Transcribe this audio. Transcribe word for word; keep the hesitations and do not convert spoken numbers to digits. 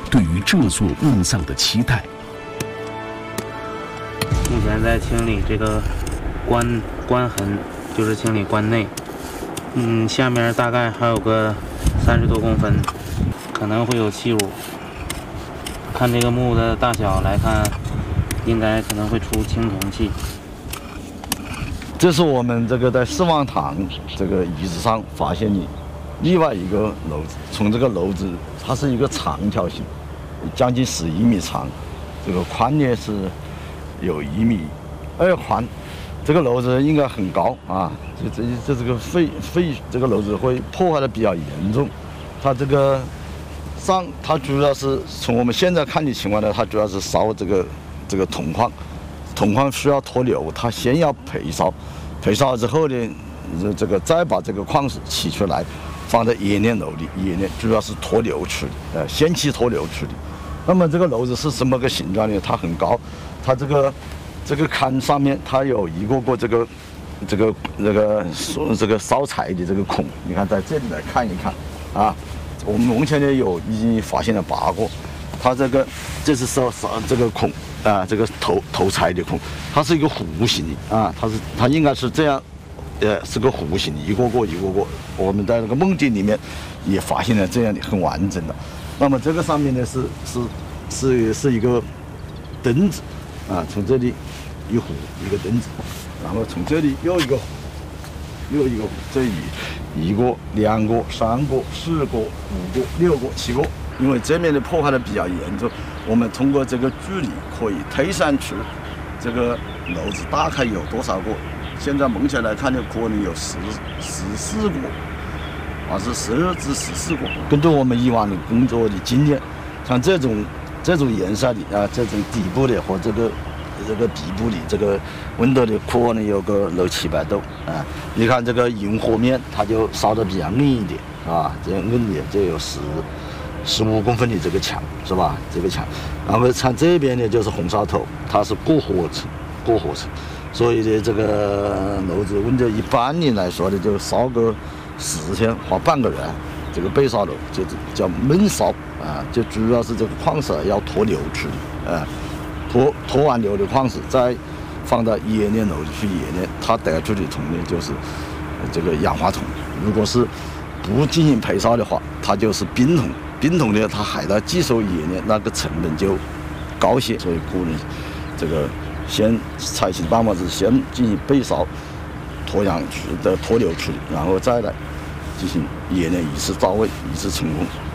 对于这座墓葬的期待。 目前在清理这个棺棺痕，就是清理棺内。嗯，下面大概还有个三十多公分，可能会有气乳。看这个墓的大小来看，应该可能会出青铜器。 这是我们这个在四望堂这个遗址上发现的另外一个楼子。从这个楼子，它是一个长条形，将近十一米长，这个宽呢是有一米二宽。这个楼子应该很高啊，这这这这个废废这个楼子会破坏的比较严重。它这个上，它主要是从我们现在看的情况呢，它主要是烧这个这个铜矿。铜矿需要脱硫，它先要焙烧，焙烧之后呢，这个再把这个矿石取出来，放在冶炼炉里冶炼，主要是脱硫处理，呃，先期脱硫处理。那么这个楼子是什么个形状呢？它很高，它这个这个龛上面它有一个个这个这个这个这个烧柴的这个孔，你看在这里来看一看啊，我们目前呢有已经发现了八个，它这个这是烧烧这个孔。啊，这个投投柴的孔，它是一个弧形的啊，它是它应该是这样，呃，是个弧形的，一个个一个个。我们在那个墓地里面也发现了这样的很完整的。那么这个上面呢是是是是一个灯子啊，从这里一壶一个灯子，然后从这里又一个又一个壶，这里一个两个三个四个五个六个七个。因为这面的破坏的比较严重，我们通过这个距离可以推算出这个楼子大概有多少个。现在目前来看呢，可能有十十四个，还是十二至十四个。根据我们以往的工作的经验，像这种这种颜色的啊，这种底部的和这个这个底部的这个温度的，可能有个六七百度啊。你看这个萤火面，它就烧得比较硬一点啊，这样硬点就有十。十五公分的这个墙是吧？这个墙，然后看这边呢就是红烧头，它是过火层，过火层，所以呢这个楼子温度一般的来说呢就烧个十天或半个月，这个被烧楼就叫闷烧啊，就主要是这个矿石要脱硫处理啊，脱脱完硫的矿石再放到冶炼楼里去冶炼，它得出的铜呢就是这个氧化铜。如果是不进行焙烧的话，它就是冰铜。冰铜呢，它还要技术冶炼，那个成本就高些，所以可能这个先采取的办法是先进行焙烧、脱氧的脱硫处理，然后再来进行冶炼，一次到位，一次成功。